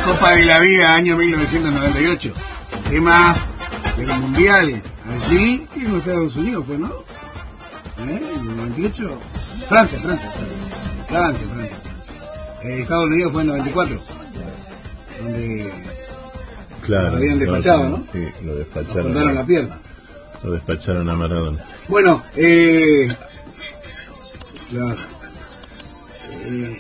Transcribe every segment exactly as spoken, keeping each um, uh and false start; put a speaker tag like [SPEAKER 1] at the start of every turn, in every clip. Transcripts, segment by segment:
[SPEAKER 1] Copa de la Vida, año mil novecientos noventa y ocho. Tema del Mundial. Allí, en Estados Unidos fue, ¿no? ¿Eh? ¿En el noventa y ocho? Francia, Francia. Francia, Francia. Eh, Estados Unidos fue en el noventa y cuatro. Donde
[SPEAKER 2] claro,
[SPEAKER 1] lo habían despachado, ¿no?
[SPEAKER 2] Sí, lo despacharon.
[SPEAKER 1] Nos cortaron la pierna.
[SPEAKER 2] Lo despacharon a Maradona.
[SPEAKER 1] Bueno, eh... claro. Eh,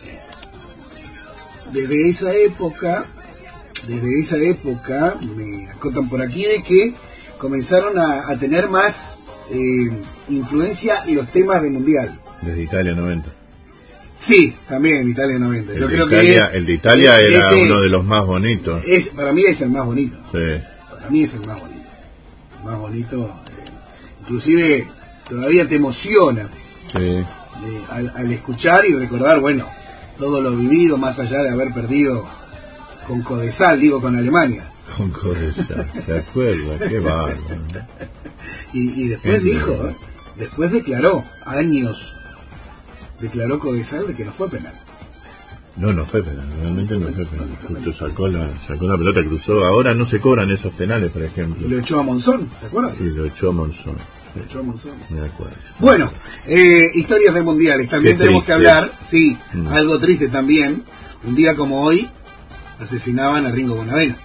[SPEAKER 1] desde esa época, desde esa época, me acotan por aquí de que comenzaron a, a tener más eh, influencia en los temas de Mundial.
[SPEAKER 2] Desde Italia noventa.
[SPEAKER 1] Sí, también Italia noventa.
[SPEAKER 2] El
[SPEAKER 1] Yo
[SPEAKER 2] de
[SPEAKER 1] creo
[SPEAKER 2] Italia,
[SPEAKER 1] que
[SPEAKER 2] el de Italia
[SPEAKER 1] es,
[SPEAKER 2] era
[SPEAKER 1] ese,
[SPEAKER 2] uno de los más bonitos.
[SPEAKER 1] Es, para mí es el más bonito.
[SPEAKER 2] Sí.
[SPEAKER 1] Para mí es el más bonito. El más bonito. Eh, inclusive todavía te emociona.
[SPEAKER 2] Sí.
[SPEAKER 1] Eh, al, al escuchar y recordar, bueno, todo lo vivido más allá de haber perdido con Codesal, digo, con Alemania.
[SPEAKER 2] Con Codesal, ¿te acuerdas? Qué bárbaro.
[SPEAKER 1] Y, y después dijo, ¿eh? después declaró, años, declaró Codesal de que no fue penal.
[SPEAKER 2] No, no fue penal, realmente no fue penal. Justo sacó la, sacó la pelota, cruzó. Ahora no se cobran esos penales, por ejemplo.
[SPEAKER 1] Y lo echó a Monzón, ¿se acuerdan?
[SPEAKER 2] Y lo echó a Monzón.
[SPEAKER 1] Lo echó a Monzón.
[SPEAKER 2] Me acuerdo.
[SPEAKER 1] Bueno, eh, historias de mundiales. También
[SPEAKER 2] Qué
[SPEAKER 1] tenemos
[SPEAKER 2] triste.
[SPEAKER 1] que hablar, sí,
[SPEAKER 2] Mm.
[SPEAKER 1] algo triste también. Un día como hoy, asesinaban a Ringo Bonavena.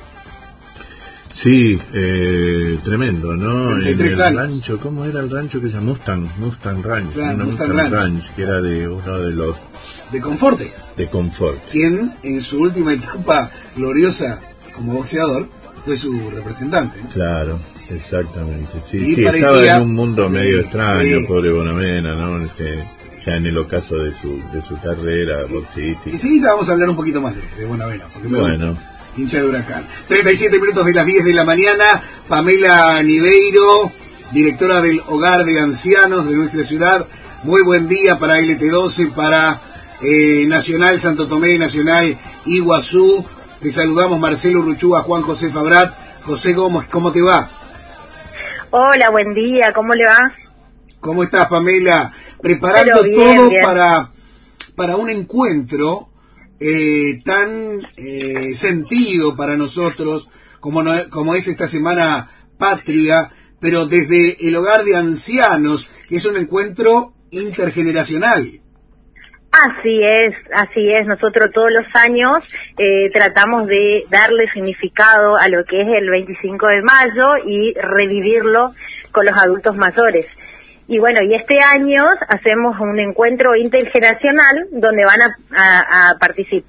[SPEAKER 2] Sí, eh, tremendo, ¿no?
[SPEAKER 1] treinta y
[SPEAKER 2] En
[SPEAKER 1] tres
[SPEAKER 2] el
[SPEAKER 1] años.
[SPEAKER 2] rancho, ¿cómo era el rancho que se llama? Mustang, Mustang Ranch.
[SPEAKER 1] Claro,
[SPEAKER 2] una
[SPEAKER 1] Mustang
[SPEAKER 2] Mustang
[SPEAKER 1] Ranch.
[SPEAKER 2] Ranch, que era de uno de los
[SPEAKER 1] De Conforte,
[SPEAKER 2] de confort.
[SPEAKER 1] quien en su última etapa gloriosa como boxeador fue su representante, ¿no?
[SPEAKER 2] Claro, exactamente. Sí,
[SPEAKER 1] Y
[SPEAKER 2] sí,
[SPEAKER 1] parecía-
[SPEAKER 2] estaba en un mundo
[SPEAKER 1] sí,
[SPEAKER 2] medio extraño,
[SPEAKER 1] sí.
[SPEAKER 2] pobre Bonavena, ¿no? Este, ya en el ocaso de su de su carrera
[SPEAKER 1] Y
[SPEAKER 2] boxística.
[SPEAKER 1] enseguida vamos a hablar un poquito más de, de Bonavena, porque me
[SPEAKER 2] Bueno.
[SPEAKER 1] gusta. Hincha de Huracán. treinta y siete minutos de las diez de la mañana. Pamela Niveiro, directora del Hogar de Ancianos de nuestra ciudad. Muy buen día para L T doce, para eh, Nacional Santo Tomé, Nacional Iguazú. Te saludamos Marcelo Ruchúa, Juan José Fabrat. José Gómez, ¿cómo te va?
[SPEAKER 3] Hola, buen día, ¿cómo le va?
[SPEAKER 1] ¿Cómo estás, Pamela? Preparando
[SPEAKER 3] Pero bien,
[SPEAKER 1] todo
[SPEAKER 3] bien.
[SPEAKER 1] para para un encuentro eh, tan eh, sentido para nosotros como, no- como es esta Semana Patria, pero desde el Hogar de Ancianos, que es un encuentro intergeneracional.
[SPEAKER 3] Así es, así es. Nosotros todos los años eh, tratamos de darle significado a lo que es el veinticinco de mayo y revivirlo con los adultos mayores. Y bueno, y este año hacemos un encuentro intergeneracional donde van a, a, a participar